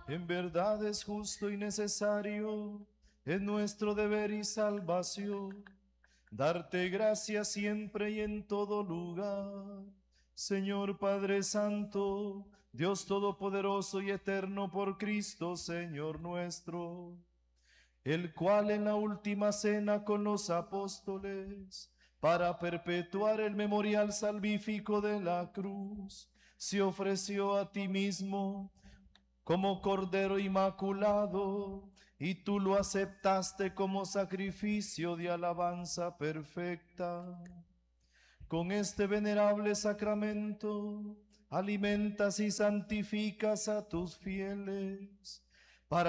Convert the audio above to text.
En verdad es justo y necesario, es nuestro deber y salvación, darte gracias siempre y en todo lugar. Señor Padre Santo, Dios Todopoderoso y Eterno por Cristo, Señor nuestro, el cual en la última cena con los apóstoles, para perpetuar el memorial salvífico de la cruz, se ofreció a ti mismo como Cordero Inmaculado, y tú lo aceptaste como sacrificio de alabanza perfecta. Con este venerable sacramento alimentas y santificas a tus fieles,